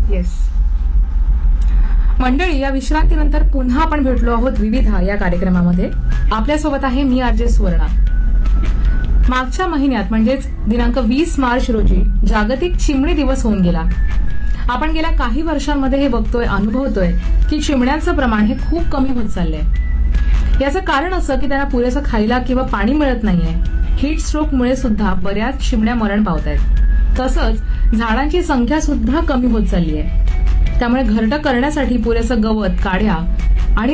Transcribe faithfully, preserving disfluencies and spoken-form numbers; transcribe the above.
Yes. मंडळी, या विश्रांतीनंतर पुन्हा आपण भेटलो आहोत विविधा या कार्यक्रमामध्ये. आपल्यासोबत आहे मी आरजे सुवर्णा. मागच्या महिन्यात म्हणजेच दिनांक वीस मार्च रोजी जागतिक चिमणी दिवस होऊन गेला. आपण गेल्या काही वर्षांमध्ये हे बघतोय, अनुभवतोय की चिमण्यांचं प्रमाण हे खूप कमी होत चाललंय. याचं कारण असं की त्यांना पुरेसं खायला किंवा पाणी मिळत नाहीये. हीट स्ट्रोकमुळे सुद्धा बऱ्याच चिमण्या मरण पावत आहेत. तसंच झाडांची संख्या सुद्धा कमी होत चालली आहे. त्यामुळे घरटं करण्यासाठी पुरेसं गवत, काड्या